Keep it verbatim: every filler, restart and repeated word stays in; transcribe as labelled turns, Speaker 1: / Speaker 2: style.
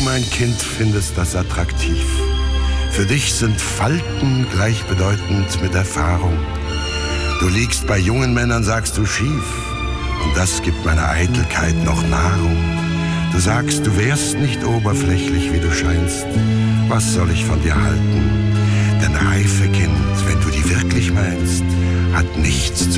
Speaker 1: mein Kind, findest das attraktiv. Für dich sind Falten gleichbedeutend mit Erfahrung. Du liegst bei jungen Männern, sagst du, schief. Und das gibt meiner Eitelkeit noch Nahrung. Du sagst, du wärst nicht oberflächlich, wie du scheinst. Was soll ich von dir halten? Denn reife Kind, wenn du die wirklich meinst, hat nichts zu